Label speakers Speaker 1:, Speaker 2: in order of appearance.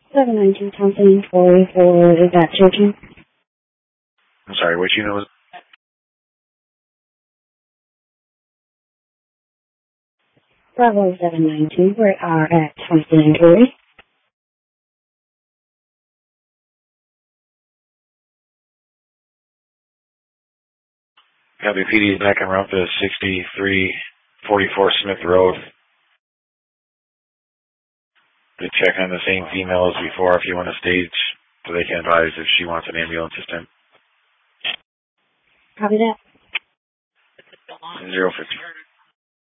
Speaker 1: 792 Thompson Tory for that children.
Speaker 2: I'm sorry, which unit was?
Speaker 1: Bravo 792, we are at Thompson and Tory.
Speaker 2: Copy, PD is back en route to 6344 Smith Road. To check on the same female as before if you want to stage so they can advise if she wants an ambulance system.
Speaker 1: Copy that.
Speaker 2: 050.